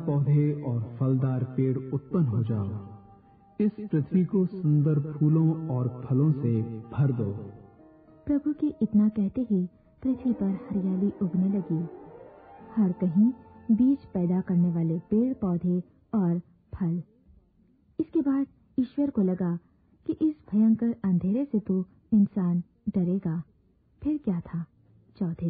पौधे और फलदार पेड़ उत्पन्न हो जाओ। इस पृथ्वी को सुंदर फूलों और फलों से भर दो। प्रभु के इतना कहते ही पृथ्वी पर हरियाली उगने लगी। हर कहीं बीज पैदा करने वाले पेड़ पौधे और फल। इसके बाद ईश्वर को लगा कि इस भयंकर अंधेरे से तो इंसान डरेगा। फिर क्या था? चौथे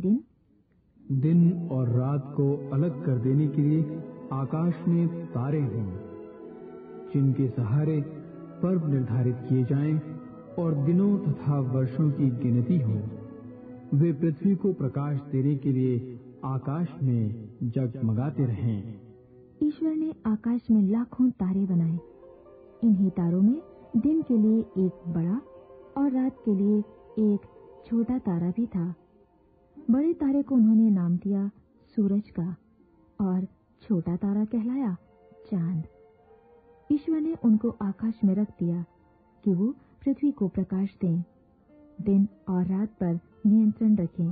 दिन और रात को अलग कर देने के लिए आकाश में तारे हों, जिनके सहारे पर्व निर्धारित किए जाएं और दिनों तथा वर्षों की गिनती हो। वे पृथ्वी को प्रकाश देने के लिए आकाश में जगमगाते रहें। ईश्वर ने आकाश में लाखों तारे बनाए। इन्हीं तारों में दिन के लिए एक बड़ा और रात के लिए एक छोटा तारा भी था। बड़े तारे को उन्होंने नाम दिया सूरज का और छोटा तारा कहलाया चांद। ईश्वर ने उनको आकाश में रख दिया कि वो पृथ्वी को प्रकाश दें, दिन और रात पर नियंत्रण रखें।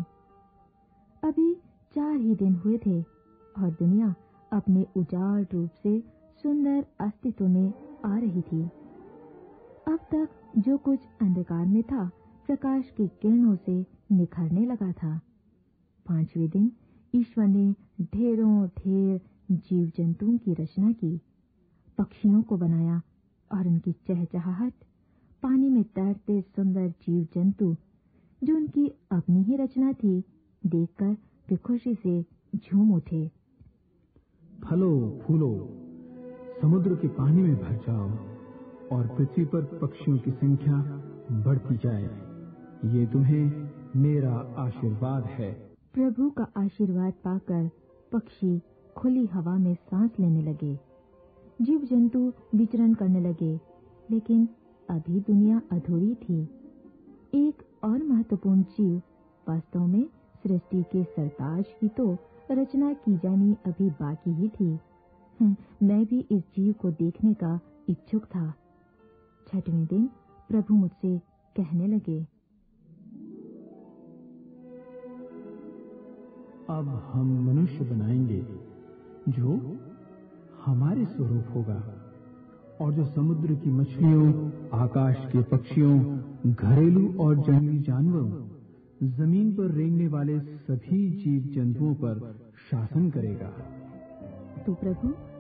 अभी 4 ही दिन हुए थे और दुनिया अपने उजाड़ रूप से सुंदर अस्तित्व में आ रही थी। अब तक जो कुछ अंधकार में था प्रकाश की किरणों से निखरने लगा था। 5वें दिन ईश्वर ने ढेरों ढेर जीव जंतुओं की रचना की, पक्षियों को बनाया और उनकी चहचहाहट, पानी में तैरते सुंदर जीव जंतु जो उनकी अपनी ही रचना थी, देखकर वे खुशी से झूम उठे। फलो फूलो, समुद्र के पानी में भर जाओ और पृथ्वी पर पक्षियों की संख्या बढ़ती जाए। ये तुम्हें मेरा आशीर्वाद है। प्रभु का आशीर्वाद पाकर पक्षी खुली हवा में सांस लेने लगे, जीव जंतु विचरण करने लगे। लेकिन अभी दुनिया अधूरी थी। एक और महत्वपूर्ण जीव, वास्तव में सृष्टि के सरताज की तो रचना की जानी अभी बाकी ही थी। मैं भी इस जीव को देखने का इच्छुक था। 6वें दिन प्रभु मुझसे कहने लगे, अब हम मनुष्य बनाएंगे जो हमारे स्वरूप होगा और जो समुद्र की मछलियों, आकाश के पक्षियों, घरेलू और जंगली जानवरों, जमीन पर रेंगने वाले सभी जीव जंतुओं पर शासन करेगा। तो प्रभु